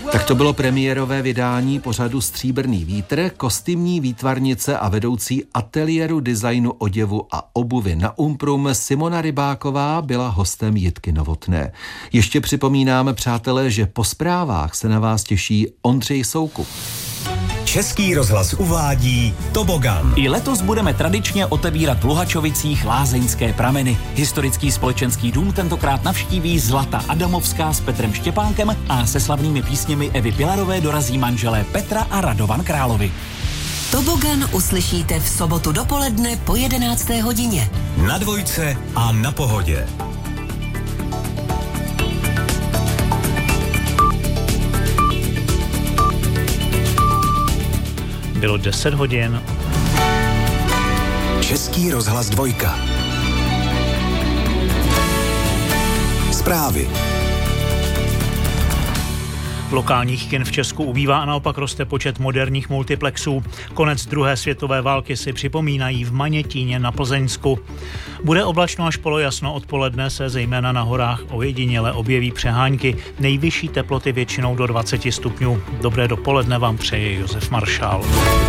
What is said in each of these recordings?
Tak to bylo premiérové vydání pořadu Stříbrný vítr. Kostýmní výtvarnice a vedoucí ateliéru designu oděvu a obuvy na Umprum Simona Rybáková byla hostem Jitky Novotné. Ještě připomínáme, přátelé, že po zprávách se na vás těší Ondřej Soukup. Český rozhlas uvádí Tobogan. I letos budeme tradičně otevírat v Luhačovicích lázeňské prameny. Historický společenský dům tentokrát navštíví Zlata Adamovská s Petrem Štěpánkem a se slavnými písněmi Evy Pilarové dorazí manželé Petra a Radovan Královi. Tobogan uslyšíte v sobotu dopoledne po 11. hodině. Na Dvojce a na Pohodě. Bylo 10 hodin. Český rozhlas Dvojka. Zprávy. Lokálních kin v Česku ubývá a naopak roste počet moderních multiplexů. Konec druhé světové války si připomínají v Manětíně na Plzeňsku. Bude oblačno až polojasno, odpoledne se zejména na horách ojediněle objeví přehánky. Nejvyšší teploty většinou do 20 stupňů. Dobré dopoledne vám přeje Josef Maršál.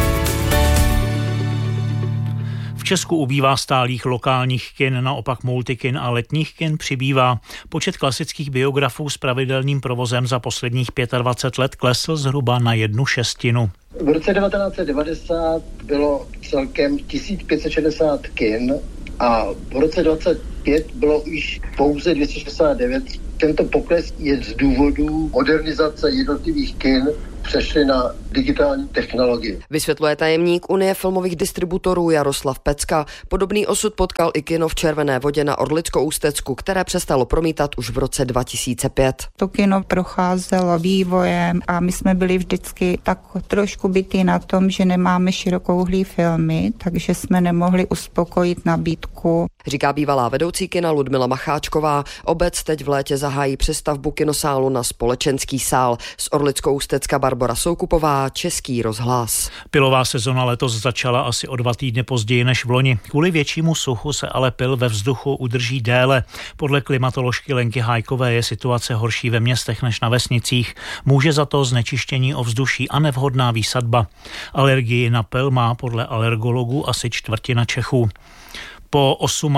V Česku ubývá stálých lokálních kin, naopak multikin a letních kin přibývá. Počet klasických biografů s pravidelným provozem za posledních 25 let klesl zhruba na 1/6. V roce 1990 bylo celkem 1560 kin a v roce 2025 bylo již pouze 269. Tento pokles je z důvodu modernizace jednotlivých kin, přešli na digitální technologii. Vysvětluje tajemník Unie filmových distributorů Jaroslav Pecka. Podobný osud potkal i kino v Červené Vodě na Orlicko-Ústecku, které přestalo promítat už v roce 2005. To kino procházelo vývojem a my jsme byli vždycky tak trošku bití na tom, že nemáme širokouhlý filmy, takže jsme nemohli uspokojit nabídku. Říká bývalá vedoucí kina Ludmila Macháčková. Obec teď v létě zahájí přestavbu kinosálu na společenský sál. Z Orlicko-Ústecka Barbora Soukupová, Český rozhlas. Pilová sezona letos začala asi o 2 týdny později než v loni. Kvůli většímu suchu se ale pil ve vzduchu udrží déle. Podle klimatoložky Lenky Hájkové je situace horší ve městech než na vesnicích. Může za to znečištění ovzduší a nevhodná výsadba. Alergii na pil má podle alergologů asi 1/4 Čechů. Po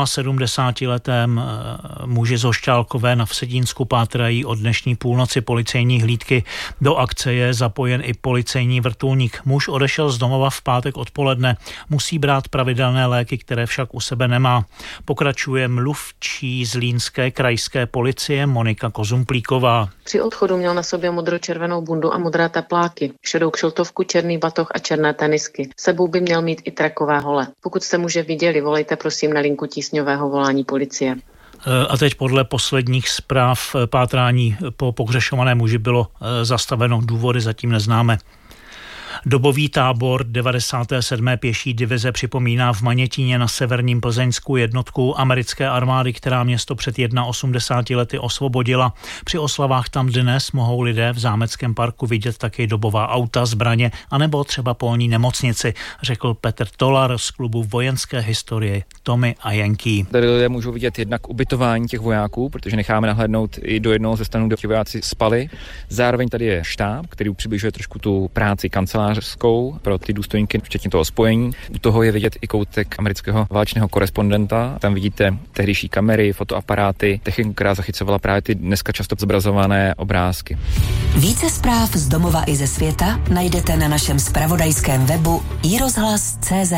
78letém muži z Hošťálkové na Vsedínsku pátrají od dnešní půlnoci policejní hlídky. Do akce je zapojen i policejní vrtulník. Muž odešel z domova v pátek odpoledne. Musí brát pravidelné léky, které však u sebe nemá. Pokračuje mluvčí zlínské krajské policie Monika Kozumplíková. Při odchodu měl na sobě modro-červenou bundu a modré tepláky, šedou kšiltovku, černý batoh a černé tenisky. Sebou by měl mít i trakové hole. Pokud jste muže viděli, volejte prosím na linku tísňového volání policie. A teď podle posledních zpráv pátrání po pohřešovaném muži bylo zastaveno, důvody zatím neznáme. Dobový tábor 97. pěší divize připomíná v Manětíně na severním Plzeňsku jednotku americké armády, která město před 81 lety osvobodila. Při oslavách tam dnes mohou lidé v Zámeckém parku vidět taky dobová auta, zbraně anebo třeba polní nemocnici, řekl Petr Tolar z klubu vojenské historie Tommy a Yankee. Tady lidé můžou vidět jednak ubytování těch vojáků, protože necháme nahlédnout i do jednoho ze stanů, kde ti vojáci spali. Zároveň tady je štáb, který přibližuje trošku tu práci kancelářskou pro ty důstojníky, včetně toho spojení. U toho je vidět i koutek amerického válečného korespondenta. Tam vidíte tehdejší kamery, fotoaparáty, techniku, která zachycovala právě ty dneska často zobrazované obrázky. Více zpráv z domova i ze světa najdete na našem zpravodajském webu iRozhlas.cz.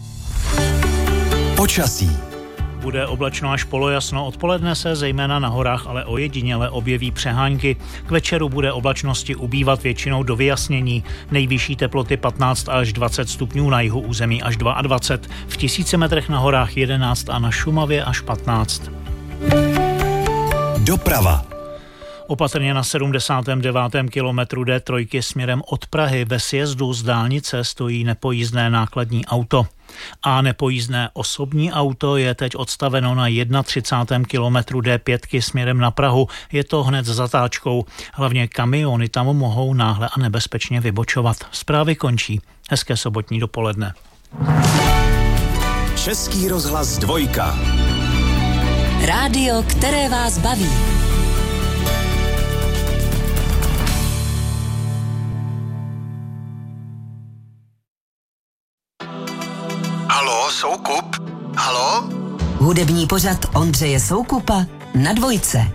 Počasí. Bude oblačno až polojasno, odpoledne se zejména na horách, ale ojediněle objeví přehánky. K večeru bude oblačnosti ubývat většinou do vyjasnění. Nejvyšší teploty 15 až 20 stupňů, na jihu území až 22. V 1000 metrech na horách 11 a na Šumavě až 15. Doprava. Opatrně na 79. kilometru D3 směrem od Prahy ve sjezdu z dálnice stojí nepojízdné nákladní auto. A nepojízdné osobní auto je teď odstaveno na 31. kilometru D5 směrem na Prahu. Je to hned s zatáčkou. Hlavně kamiony tam mohou náhle a nebezpečně vybočovat. Zprávy končí. Hezké sobotní dopoledne. Český rozhlas Dvojka. Rádio, které vás baví. Halo, Soukup? Halo? Hudební pořad Ondřeje Soukupa na Dvojce.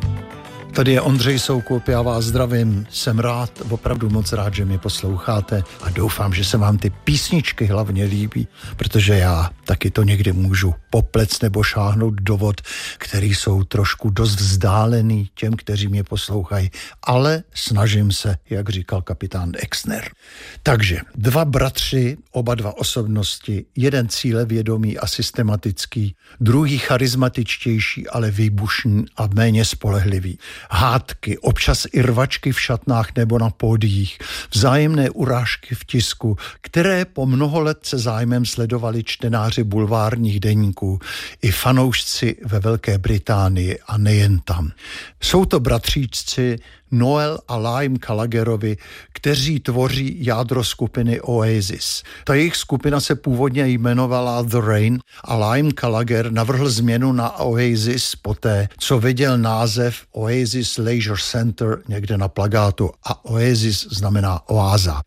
Tady je Ondřej Soukup, já vás zdravím, jsem rád, opravdu moc rád, že mě posloucháte a doufám, že se vám ty písničky hlavně líbí, protože já taky to někdy můžu poplec nebo šáhnout do vod, který jsou trošku dost vzdálený těm, kteří mě poslouchají, ale snažím se, jak říkal kapitán Exner. Takže 2 bratři, oba 2 osobnosti, jeden cílevědomý a systematický, druhý charismatičtější, ale výbušný a méně spolehlivý. Hádky, občas i rvačky v šatnách nebo na pódiích, vzájemné urážky v tisku, které po mnoho let se zájmem sledovali čtenáři bulvárních deníků i fanoušci ve Velké Británii a nejen tam. Jsou to bratříčci Noel a Liam Gallagherovi, kteří tvoří jádro skupiny Oasis. Ta jejich skupina se původně jmenovala The Rain a Liam Gallagher navrhl změnu na Oasis poté, co viděl název Oasis Leisure Center někde na plakátu a Oasis znamená oáza.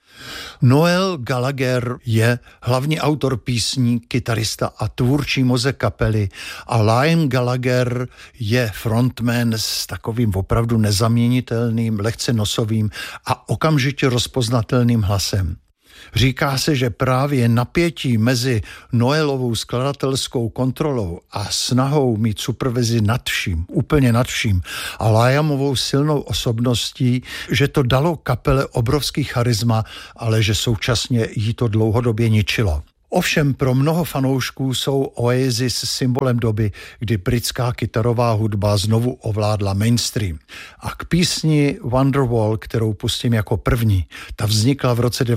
Noel Gallagher je hlavní autor písní, kytarista a tvůrčí mozek kapely a Liam Gallagher je frontman s takovým opravdu nezaměnitelným, lehce nosovým a okamžitě rozpoznatelným hlasem. Říká se, že právě napětí mezi Noelovou skladatelskou kontrolou a snahou mít supervizi nad vším, úplně nad vším a Liamovou silnou osobností, že to dalo kapele obrovský charisma, ale že současně jí to dlouhodobě ničilo. Ovšem pro mnoho fanoušků jsou Oasis symbolem doby, kdy britská kytarová hudba znovu ovládla mainstream. A k písni Wonderwall, kterou pustím jako první, ta vznikla v roce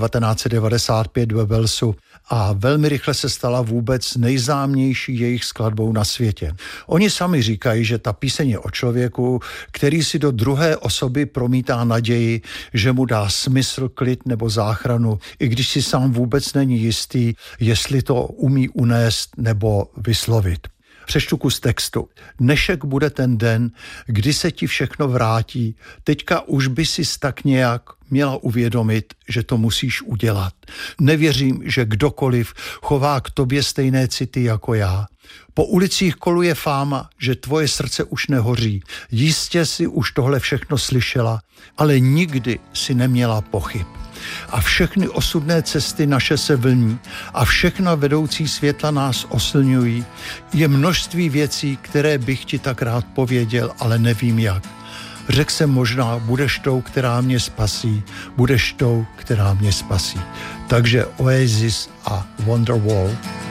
1995 ve Walesu a velmi rychle se stala vůbec nejznámější jejich skladbou na světě. Oni sami říkají, že ta píseň je o člověku, který si do druhé osoby promítá naději, že mu dá smysl, klid nebo záchranu, i když si sám vůbec není jistý, jestli to umí unést nebo vyslovit. Přečtu kus textu. Dnešek bude ten den, kdy se ti všechno vrátí. Teďka už by si tak nějak měla uvědomit, že to musíš udělat. Nevěřím, že kdokoliv chová k tobě stejné city jako já. Po ulicích koluje fáma, že tvoje srdce už nehoří. Jistě si už tohle všechno slyšela, ale nikdy si neměla pochyb. A všechny osudné cesty naše se vlní a všechna vedoucí světla nás oslňují. Je množství věcí, které bych ti tak rád pověděl, ale nevím jak. Řekl jsem možná, budeš tou, která mě spasí, budeš tou, která mě spasí. Takže Oasis a Wonderwall.